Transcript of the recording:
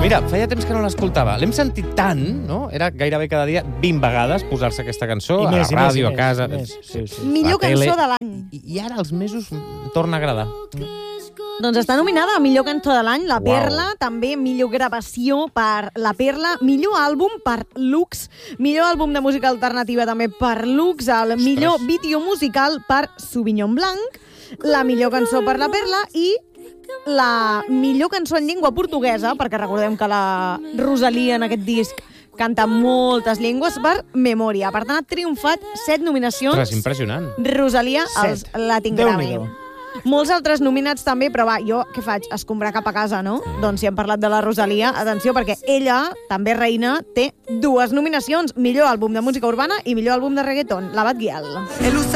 Mira, feia temps que no l'escoltava. L'hem sentit tant, no? Era gairebé cada dia 20 vegades posar-se aquesta cançó, a la ràdio, a casa... Millor cançó de l'any. I ara als mesos em torna a agradar. Doncs està nominada a millor cançó de l'any, La Perla, també millor gravació per La Perla, millor àlbum per Lux, millor àlbum de música alternativa també per Lux, el millor vídeo musical per Sauvignon Blanc, la millor cançó per La Perla i la millor cançó en llengua portuguesa, perquè recordem que la Rosalia en aquest disc canta moltes llengües, per Memòria. Per tant, ha triomfat 7 nominacions. Ostres, impressionant. Rosalia als Latin Grammy. Molts altres nominats també, però va, jo què faig? Escombrar cap a casa, no? Doncs si hem parlat de la Rosalia, atenció, perquè ella, també reina, té 2 nominacions. Millor àlbum de música urbana i millor àlbum de reggaeton, La Bad Gyal.